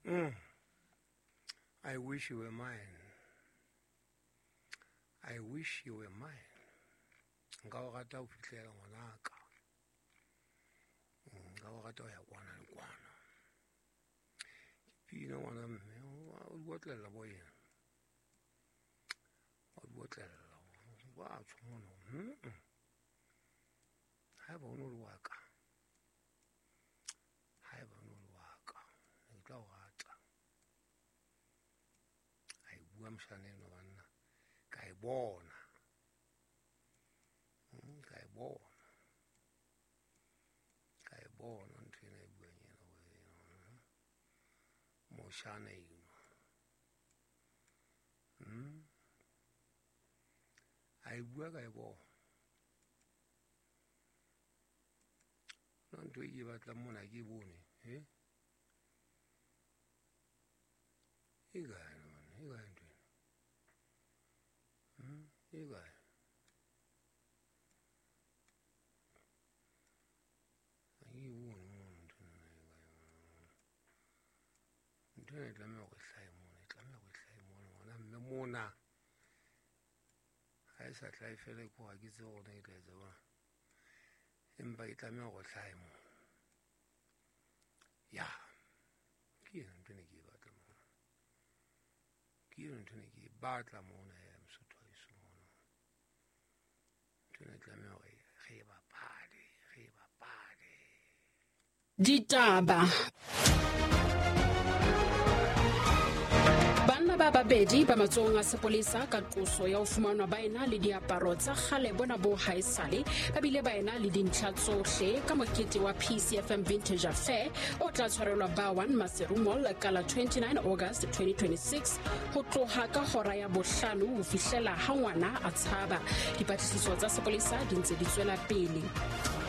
I wish you were mine. I wish you were mine. Nka o rata o fitlela ngwanaka. Nka o rata o ya kwana le kwana. Ke pina ngwana mme o botlela bo yena. O botlela wa tshmono. Ha ba ono wa ka. Ha ba ono wa ka. E tla o rata. Ai bua mshane no bana. Ka e bona. Ka e bona. Ka e bona ntho ena e buang yena wena. Moshane eno. Ai bua ka e bona. Ntho e batla mona ke bone, e ga man, e ga ntho. E ga. Ai bone mona ntho ena e ga. Ntho ena tlameha go hlaya mona, tlameha go hlaya mona, ngwana mme mona. Ha e sa hlaya fela go ga ke tse gona e tla etsa ba. Empa e tlameha go hlaya mona. Ya. Ke ena ntho ene ke batla mona. Ke ena ntho ene ke batla mona ya Mosotho wa iso mona. Ntho ene tlameha gore ge bapale. Ditaba. Banna ba babedi ba matsohong a sepolesa ka qoso ya ho fumanwa ba ena le diaparo tsa kgale bona bo haesale ba bile ba ena le dintlha tsohle ka mokete wa PCFM Vintage Affair o tla tshwarelwa ba 1 Maseru Mall ka la 29 August 2026 ho tloha ka hora ya bohlano ho fihlela ha ngwana a tshaba. Dipatlisiso tsa sepolesa di ntse di tswela pele.